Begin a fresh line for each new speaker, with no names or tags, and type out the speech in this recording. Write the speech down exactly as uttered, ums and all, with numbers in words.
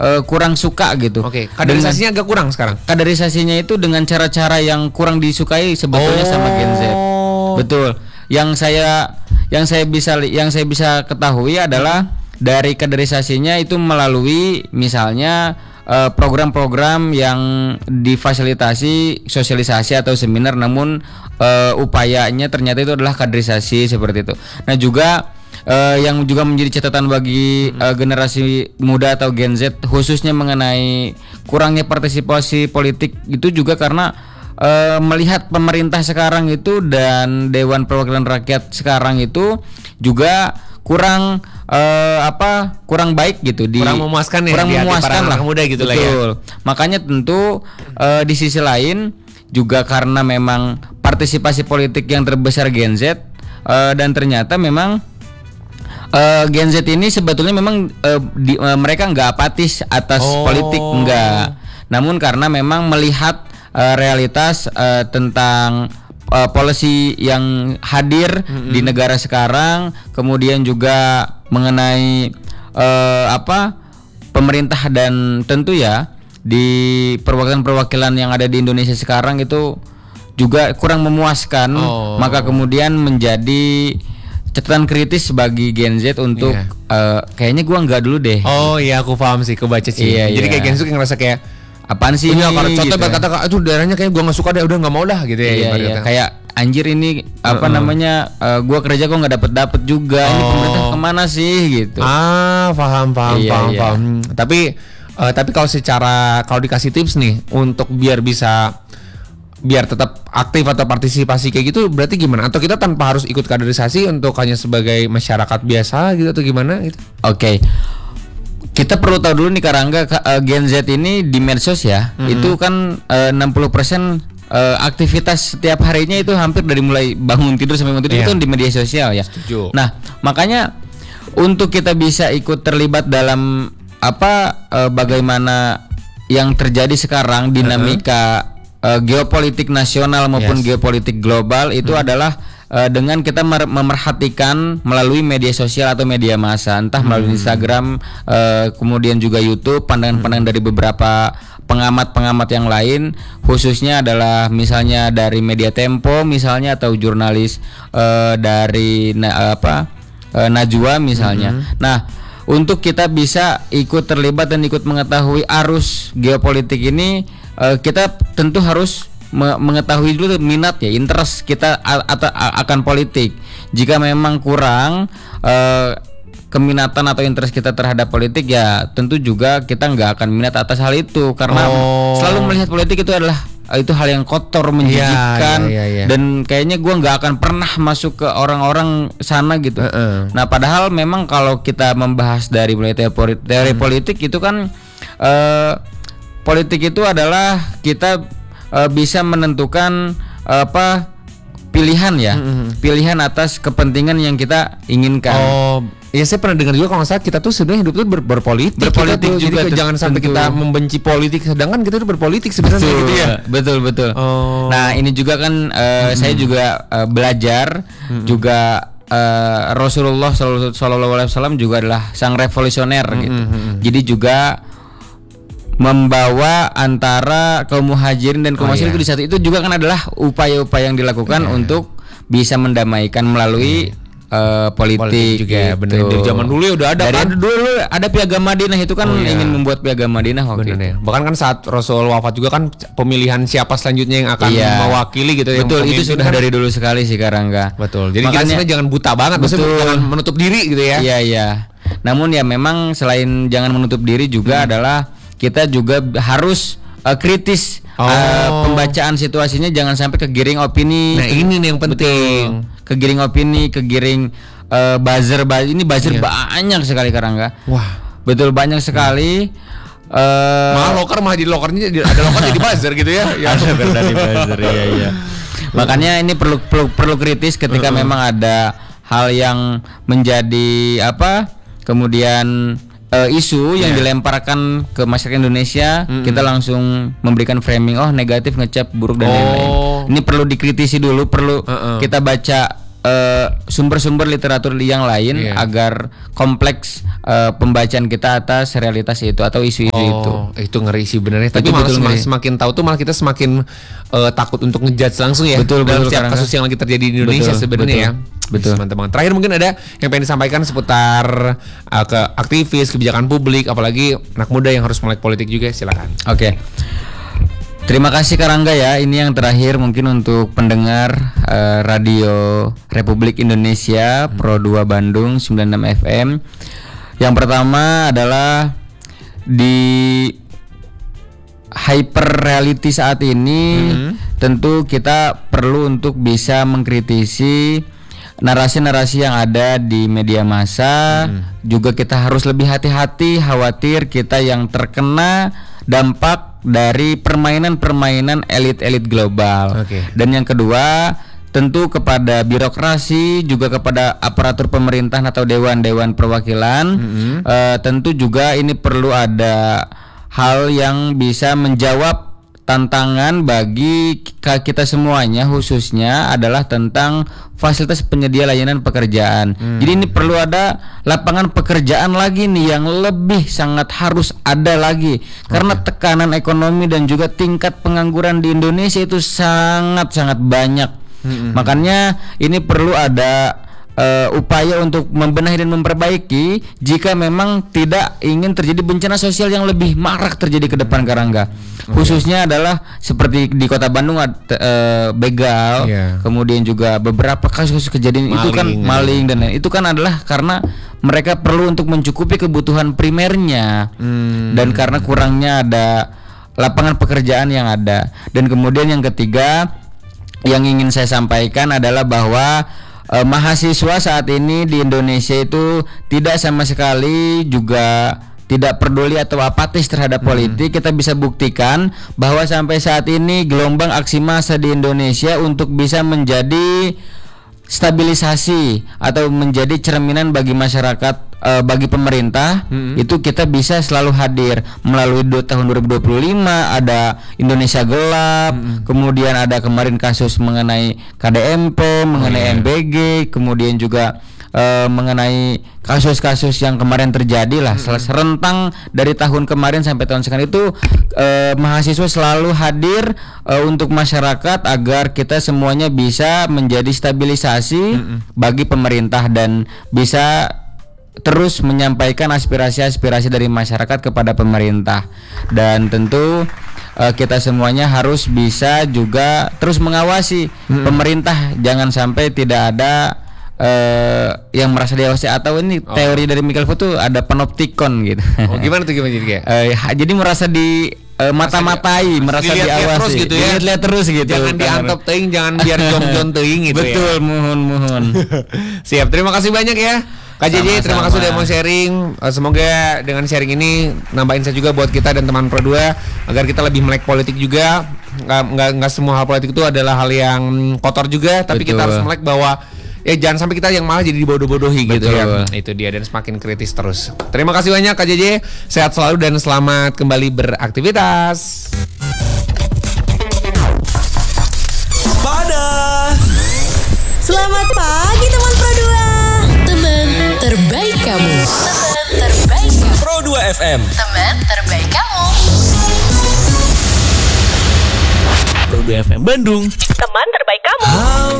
uh, kurang suka gitu.
Oke, okay. Kaderisasinya agak kurang sekarang.
Kaderisasinya itu dengan cara-cara yang kurang disukai sebetulnya oh. sama Gen Z. Betul. Yang saya yang saya bisa yang saya bisa ketahui adalah dari kaderisasinya itu melalui misalnya uh, program-program yang difasilitasi sosialisasi atau seminar, namun uh, upayanya ternyata itu adalah kaderisasi seperti itu. Nah juga uh, yang juga menjadi catatan bagi uh, generasi muda atau Gen Z khususnya mengenai kurangnya partisipasi politik itu juga karena Uh, melihat pemerintah sekarang itu dan Dewan Perwakilan Rakyat sekarang itu juga kurang uh, apa kurang baik gitu di
kurang memuaskan ya
kurang
di
memuaskan
para
lah
muda gitu lah
ya. Makanya tentu uh, di sisi lain juga karena memang partisipasi politik yang terbesar Gen Z uh, dan ternyata memang uh, Gen Z ini sebetulnya memang uh, di, uh, mereka nggak apatis atas oh. politik enggak, namun karena memang melihat Uh, realitas uh, tentang uh, policy yang hadir mm-hmm. di negara sekarang, kemudian juga mengenai uh, apa pemerintah dan tentu ya di perwakilan-perwakilan yang ada di Indonesia sekarang itu juga kurang memuaskan, oh. maka kemudian menjadi catatan kritis bagi Gen Z untuk yeah. uh, kayaknya gua enggak dulu deh.
Oh iya, aku paham sih, kebaca sih. Iya, jadi iya. kayak Gen Z ngerasa kayak
apaan sih
punya
ini
contoh
gitu.
Kata aduh daerahnya kayak gue nggak suka deh, udah nggak mau lah gitu ya.
Iya, iya. Kayak anjir ini apa uh-uh. namanya uh, gue kerja kok nggak dapet dapet juga. Oh. Ini pemerintah kemana sih gitu.
Ah paham paham
iya,
paham
iya.
paham. Tapi uh, tapi kalau secara kalau dikasih tips nih untuk biar bisa biar tetap aktif atau partisipasi kayak gitu berarti gimana? Atau kita tanpa harus ikut kaderisasi untuk hanya sebagai masyarakat biasa gitu atau gimana gitu?
Oke. Okay. Kita perlu tahu dulu nih Karangga, uh, Gen Z ini di medsos ya, mm-hmm. itu kan uh, enam puluh persen uh, aktivitas setiap harinya itu hampir dari mulai bangun tidur sampai bangun tidur yeah. itu di media sosial ya.
Setuju.
Nah, makanya untuk kita bisa ikut terlibat dalam apa uh, bagaimana yang terjadi sekarang dinamika uh-huh. uh, geopolitik nasional maupun yes. geopolitik global itu hmm. adalah Uh, dengan kita mer- memerhatikan melalui media sosial atau media massa, entah melalui hmm. Instagram, uh, kemudian juga YouTube, pandangan-pandangan hmm. dari beberapa pengamat-pengamat yang lain, khususnya adalah misalnya dari media Tempo misalnya atau jurnalis uh, dari na- apa uh, Najwa misalnya. Hmm. Nah, untuk kita bisa ikut terlibat dan ikut mengetahui arus geopolitik ini, uh, kita tentu harus mengetahui dulu minat ya, interest kita atau akan politik. Jika memang kurang uh, keminatan atau interest kita terhadap politik, ya tentu juga kita nggak akan minat atas hal itu karena oh. selalu melihat politik itu adalah itu hal yang kotor, menjijikkan,
ya, ya, ya, ya.
dan kayaknya gue nggak akan pernah masuk ke orang-orang sana gitu. Uh-uh. Nah padahal memang kalau kita membahas dari mulai teori, teori hmm. politik itu kan uh, politik itu adalah kita Uh, bisa menentukan uh, apa pilihan ya, mm-hmm. pilihan atas kepentingan yang kita inginkan.
Oh, ya saya pernah dengar juga kalau nggak salah kita tuh sebenarnya hidup itu ber- berpolitik.
Berpolitik tuh, juga.
Jadi jangan sampai kita membenci politik, sedangkan kita itu berpolitik sebenarnya gitu ya.
Betul betul.
Oh.
Nah ini juga kan uh, mm-hmm. saya juga uh, belajar mm-hmm. juga uh, Rasulullah Shallallahu Alaihi Wasallam juga adalah sang revolusioner mm-hmm. gitu. Jadi juga membawa antara kaum muhajirin dan kaum
oh,
muhajirin
iya.
itu di satu itu juga kan adalah upaya-upaya yang dilakukan yeah. untuk bisa mendamaikan melalui yeah. uh, politik,
politik juga gitu. Bener. Dari zaman dulu ya udah ada
dari
kan?
dulu ada Piagam Madinah itu kan oh, iya. ingin membuat Piagam Madinah waktu itu.
Ya. Bahkan kan saat Rasul wafat juga kan pemilihan siapa selanjutnya yang akan yeah. mewakili gitu.
Betul, itu sudah kan? Dari dulu sekali sih Karangga.
Betul. Jadi makanya, kita sebenarnya jangan buta banget, maksudnya jangan menutup diri gitu ya.
Iya iya. Namun ya memang selain jangan menutup diri juga hmm. adalah kita juga harus uh, kritis oh. uh, pembacaan situasinya, jangan sampai kegiring opini.
Nah ini nih yang penting.
Betul. Kegiring opini, kegiring uh, buzzer, buzzer. Ini buzzer iya. banyak sekali Karangga.
Wah,
betul banyak sekali. Hmm. Uh,
malah loker malah jadi lokernya ada loker jadi buzzer gitu ya.
Ya dari buzzer iya iya. Makanya ini perlu perlu perlu kritis ketika uh-uh. memang ada hal yang menjadi apa? Kemudian Uh, isu yang yeah. dilemparkan ke masyarakat Indonesia, mm-hmm. kita langsung memberikan framing, oh negatif, ngecap, buruk dan
oh.
lain-lain. Ini perlu dikritisi dulu, perlu uh-uh. kita baca uh, sumber-sumber literatur yang lain
Iya.
agar kompleks uh, pembacaan kita atas realitas itu atau isu-isu itu.
Oh, itu ngeri sih benernya. Tapi
Betul,
malah
betul
semakin,
ngeri.
semakin tahu tuh malah kita semakin uh, takut untuk ngejudge langsung ya.
Betul,
dalam
betul,
setiap
karena-
kasus yang lagi terjadi di Indonesia
Betul,
sebenarnya
betul.
ya.
Betul.
Mantap banget. Terakhir mungkin ada yang pengen disampaikan seputar uh, ke aktivis, kebijakan publik, apalagi anak muda yang harus melek politik juga, silakan.
Oke. Terima kasih Karangga ya. Ini yang terakhir mungkin untuk pendengar eh, Radio Republik Indonesia Pro dua Bandung sembilan puluh enam F M. Yang pertama adalah di hyper reality saat ini tentu kita perlu untuk bisa mengkritisi narasi-narasi yang ada di media massa. Juga kita harus lebih hati-hati, khawatir kita yang terkena dampak dari permainan-permainan elit-elit global.
Oke.
Dan yang kedua, tentu kepada birokrasi, juga kepada aparatur pemerintahan atau dewan-dewan perwakilan, eh, tentu juga ini perlu ada hal yang bisa menjawab tantangan bagi k- kita semuanya, khususnya adalah tentang fasilitas penyedia layanan pekerjaan. Jadi ini perlu ada lapangan pekerjaan lagi nih yang lebih sangat harus ada lagi, karena tekanan ekonomi dan juga tingkat pengangguran di Indonesia itu sangat-sangat banyak. Makanya ini perlu ada Uh, upaya untuk membenahi dan memperbaiki jika memang tidak ingin terjadi bencana sosial yang lebih marak terjadi ke depan, Karangga. Khususnya adalah seperti di Kota Bandung ada uh, begal,
Iya.
kemudian juga beberapa kasus kejadian itu kan
Maling,
maling dan lain. Itu kan adalah karena mereka perlu untuk mencukupi kebutuhan primernya
Hmm.
dan karena kurangnya ada lapangan pekerjaan yang ada. Dan kemudian yang ketiga yang ingin saya sampaikan adalah bahwa Eh, mahasiswa saat ini di Indonesia itu tidak sama sekali juga tidak peduli atau apatis terhadap politik. Kita bisa buktikan bahwa sampai saat ini gelombang aksi massa di Indonesia untuk bisa menjadi stabilisasi atau menjadi cerminan bagi masyarakat, eh, bagi pemerintah, itu kita bisa selalu hadir melalui do- tahun dua ribu dua puluh lima ada Indonesia Gelap, kemudian ada kemarin kasus mengenai K D M P, mengenai M B G, kemudian juga eh, mengenai kasus-kasus yang kemarin terjadi lah, sel- serentang dari tahun kemarin sampai tahun sekarang itu eh, mahasiswa selalu hadir eh, untuk masyarakat agar kita semuanya bisa menjadi stabilisasi bagi pemerintah dan bisa terus menyampaikan aspirasi-aspirasi dari masyarakat kepada pemerintah. Dan tentu eh, kita semuanya harus bisa juga terus mengawasi pemerintah, jangan sampai tidak ada eh, yang merasa diawasi, atau ini
Oh.
teori dari Michael Foucault tuh ada panoptikon gitu.
Oh, gimana tuh gimana jadi kayak?
Eh, ha- jadi merasa di eh, mata-matai, merasa
dilihat-lihat
diawasi,
terus gitu ya.
dilihat-lihat terus gitu.
Jangan diantep teuing, jangan biar jom-jom teuing gitu ya.
Betul, mohon mohon.
Siap, terima kasih banyak ya Kak J J,
Sama-sama.
terima kasih udah mau sharing. Eh, Semoga dengan sharing ini nambahin saya juga buat kita dan teman Pro dua agar kita lebih melek politik juga. Nggak, nggak, nggak semua hal politik itu adalah hal yang kotor juga, tapi kita
Betul.
harus melek bahwa ya jangan sampai kita yang malah jadi dibodoh-bodohi gitu ya.
Betul.
Itu dia, dan semakin kritis terus. Terima kasih banyak Kak J J. Sehat selalu dan selamat kembali beraktivitas.
Pada
Selamat pagi teman Pro dua. Teman terbaik kamu. Teman terbaik kamu.
Pro dua F M.
Teman terbaik kamu.
Pro dua F M Bandung.
Teman terbaik kamu.
How